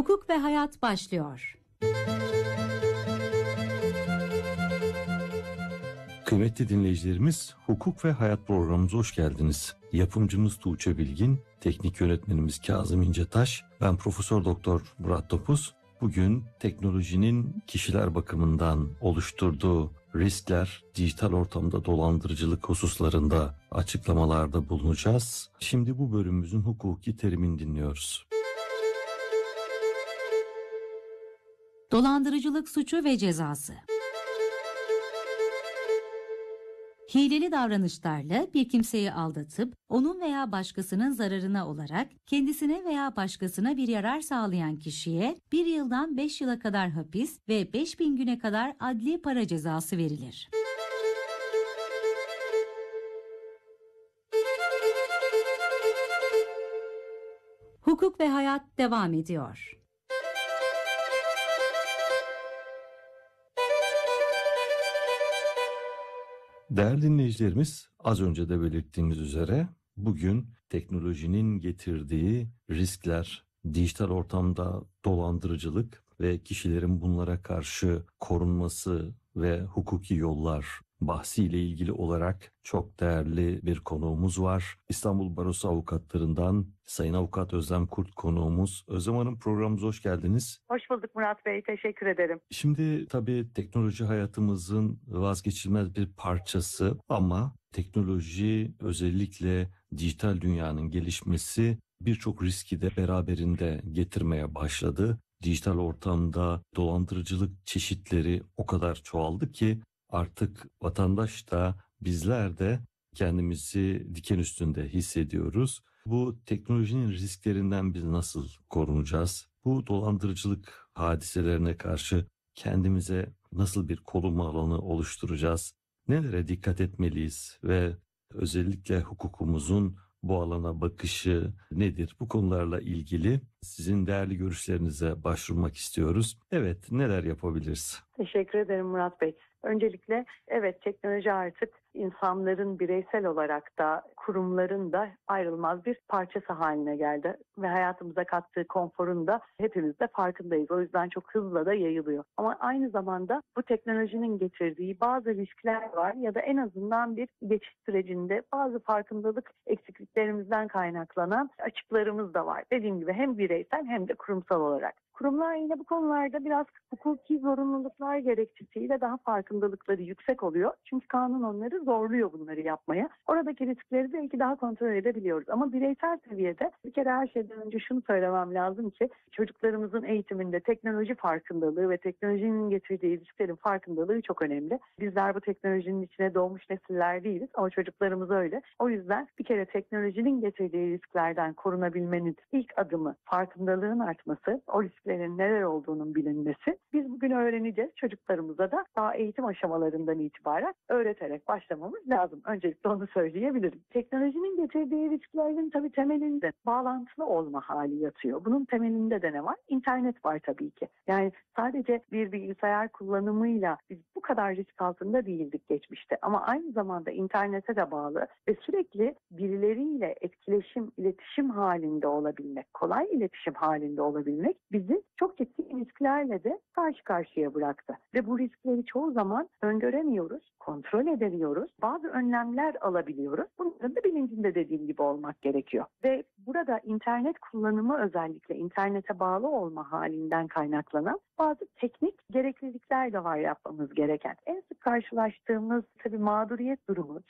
Hukuk ve Hayat başlıyor. Kıymetli dinleyicilerimiz, Hukuk ve Hayat programımıza hoş geldiniz. Yapımcımız Tuğçe Bilgin, teknik yönetmenimiz Kazım İncetaş, ben Profesör Doktor Murat Topuz. Bugün teknolojinin kişiler bakımından oluşturduğu riskler, dijital ortamda dolandırıcılık hususlarında açıklamalarda bulunacağız. Şimdi bu bölümümüzün hukuki terimini dinliyoruz. Dolandırıcılık suçu ve cezası. Hileli davranışlarla bir kimseyi aldatıp onun veya başkasının zararına olarak kendisine veya başkasına bir yarar sağlayan kişiye 1 yıldan 5 yıla kadar hapis ve 5.000 güne kadar adli para cezası verilir. Hukuk ve Hayat devam ediyor. Değerli dinleyicilerimiz, az önce de belirttiğimiz üzere bugün teknolojinin getirdiği riskler, dijital ortamda dolandırıcılık ve kişilerin bunlara karşı korunması ve hukuki yollar bahsiyle ilgili olarak çok değerli bir konuğumuz var. İstanbul Barosu Avukatlarından Sayın Avukat Özlem Kurt konuğumuz. Özlem Hanım, programımıza hoş geldiniz. Hoş bulduk Murat Bey, teşekkür ederim. Şimdi tabii teknoloji hayatımızın vazgeçilmez bir parçası ama teknoloji, özellikle dijital dünyanın gelişmesi birçok riski de beraberinde getirmeye başladı. Dijital ortamda dolandırıcılık çeşitleri o kadar çoğaldı ki artık vatandaş da bizler de kendimizi diken üstünde hissediyoruz. Bu teknolojinin risklerinden biz nasıl korunacağız? Bu dolandırıcılık hadiselerine karşı kendimize nasıl bir korunma alanı oluşturacağız? Nelere dikkat etmeliyiz ve özellikle hukukumuzun bu alana bakışı nedir? Bu konularla ilgili sizin değerli görüşlerinize başvurmak istiyoruz. Evet, neler yapabiliriz? Teşekkür ederim Murat Bey. Öncelikle evet, teknoloji artık insanların bireysel olarak da kurumların da ayrılmaz bir parçası haline geldi ve hayatımıza kattığı konforun da hepimiz de farkındayız. O yüzden çok hızla da yayılıyor. Ama aynı zamanda bu teknolojinin getirdiği bazı riskler var ya da en azından bir geçiş sürecinde bazı farkındalık eksikliklerimizden kaynaklanan açıklarımız da var. Dediğim gibi hem bireysel hem de kurumsal olarak. Kurumlar yine bu konularda biraz hukuki zorunluluklar gerekçesiyle daha farkındalıkları yüksek oluyor. Çünkü kanun onları zorluyor bunları yapmaya. Oradaki riskleri belki daha kontrol edebiliyoruz. Ama bireysel seviyede bir kere her şeyden önce şunu söylemem lazım ki çocuklarımızın eğitiminde teknoloji farkındalığı ve teknolojinin getirdiği risklerin farkındalığı çok önemli. Bizler bu teknolojinin içine doğmuş nesiller değiliz ama çocuklarımız öyle. O yüzden bir kere teknolojinin getirdiği risklerden korunabilmenin ilk adımı farkındalığın artması, o risklerin neler olduğunun bilinmesi. Biz bugün öğreneceğiz. Çocuklarımıza da daha eğitim aşamalarından itibaren öğreterek başlamamız lazım. Öncelikle onu söyleyebilirim. Teknolojinin getirdiği risklerin tabii temelinde bağlantılı olma hali yatıyor. Bunun temelinde de ne var? İnternet var tabii ki. Yani sadece bir bilgisayar kullanımıyla biz bu kadar risk altında değildik geçmişte. Ama aynı zamanda internete de bağlı ve sürekli birileriyle etkileşim, iletişim halinde olabilmek, kolay iletişim halinde olabilmek bizi çok ciddi risklerle de karşı karşıya bıraktı. Ve bu riskleri çoğu zaman öngöremiyoruz, kontrol edemiyoruz, bazı önlemler alabiliyoruz. Bunların da bilincinde dediğim gibi olmak gerekiyor. Ve burada internet kullanımı özellikle internete bağlı olma halinden kaynaklanan bazı teknik gereklilikler de var yapmamız gereken. En sık karşılaştığımız tabii mağduriyet durumu,